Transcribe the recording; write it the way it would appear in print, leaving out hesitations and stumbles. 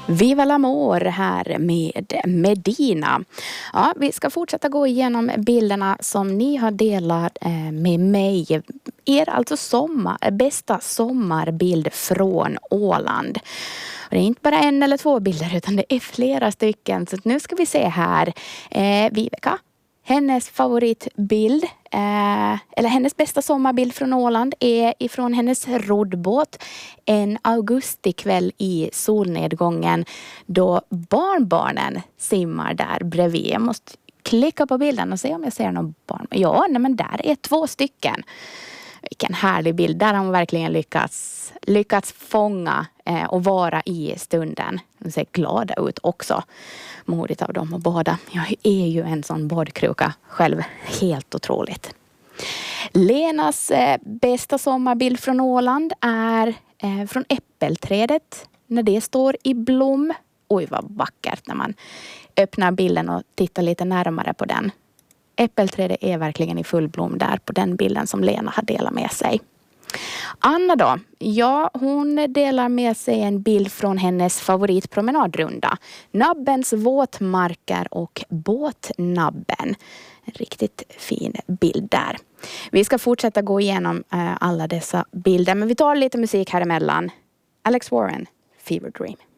Viva l'amor här med Medina. Ja, vi ska fortsätta gå igenom bilderna som ni har delat med mig. Alltså bästa sommarbild från Åland. Och det är inte bara en eller två bilder utan det är flera stycken. Så nu ska vi se här. Viveka, hennes favoritbild, eller hennes bästa sommarbild från Åland är ifrån hennes roddbåt en augustikväll i solnedgången då barnbarnen simmar där bredvid. Jag måste klicka på bilden och se om jag ser någon barn. Ja, nej, men där är 2 stycken. Vilken härlig bild. Där har hon verkligen lyckats fånga och vara i stunden. De ser glada ut också. Modigt av dem och båda. Jag är ju en sån badkruka själv. Helt otroligt. Lenas bästa sommarbild från Åland är från äppelträdet. När det står i blom. Oj, vad vackert när man öppnar bilden och tittar lite närmare på den. Äppelträdet är verkligen i full blom där på den bilden som Lena har delat med sig. Anna då? Ja, hon delar med sig en bild från hennes favoritpromenadrunda. Nabbens våtmarker och båtnabben. En riktigt fin bild där. Vi ska fortsätta gå igenom alla dessa bilder. Men vi tar lite musik här emellan. Alex Warren, Fever Dream.